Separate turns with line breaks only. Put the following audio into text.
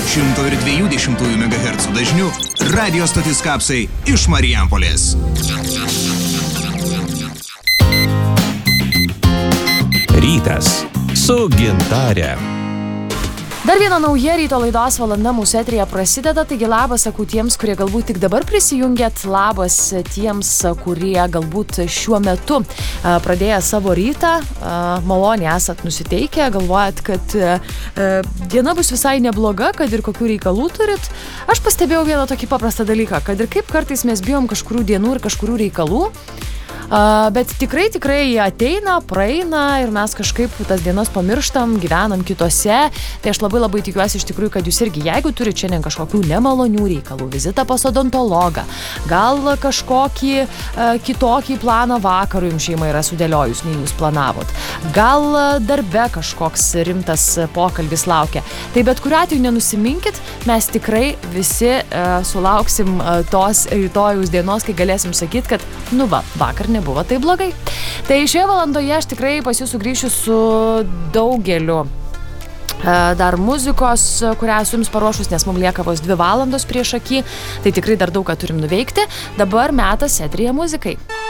102,2 MHz dažniu radio stotis Kapsai iš Marijampolės.
Rytas su Gintare.
Dar viena nauja ryto laidos valanda mūsų eteryje prasideda, taigi labas sakau tiems, kurie galbūt tik dabar prisijungėt, labas tiems, kurie galbūt šiuo metu pradėję savo rytą, maloniai esat nusiteikę, galvojat, kad diena bus visai nebloga, kad ir kokių reikalų turit. Aš pastebėjau vieną tokį paprastą dalyką, kad ir kaip kartais mes bijom kažkurių dienų ir kažkurių reikalų, bet tikrai jie ateina, praeina ir mes kažkaip tas dienas pamirštam, gyvenam kitose. Tai aš labai tikiuosi iš tikrųjų, kad jūs irgi, jeigu turite šiandien kažkokių nemalonių reikalų, vizitą pas odontologą, gal kažkokį kitokį planą vakarui jums šeima yra sudėliojus, nei jūs planavot, gal darbe kažkoks rimtas pokalbis laukia. Tai bet kuriuo atveju nenusiminkit, mes tikrai visi sulauksim tos rytojaus dienos, kai galėsim sakyti, kad vakar nebuvo tai blogai. Tai šioje valandoje aš tikrai pas jūs sugrįšiu su daugeliu dar muzikos, kurią esu jums paruošus, nes mums lieka vos 2 valandos prieš akį. Tai tikrai dar daug ką turim nuveikti. Dabar metas eteryje muzikai.